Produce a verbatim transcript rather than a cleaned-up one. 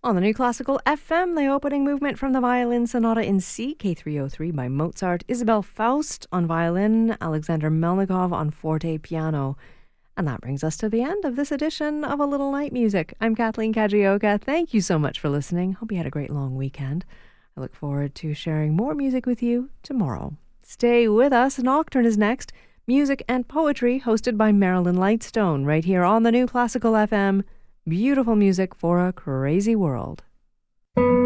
On the New Classical F M, the opening movement from the Violin Sonata in C, K three oh three by Mozart, Isabel Faust on violin, Alexander Melnikov on forte piano. And that brings us to the end of this edition of A Little Night Music. I'm Kathleen Kajioka. Thank you so much for listening. Hope you had a great long weekend. I look forward to sharing more music with you tomorrow. Stay with us. Nocturne is next. Music and poetry hosted by Marilyn Lightstone right here on the New Classical F M. Beautiful music for a crazy world.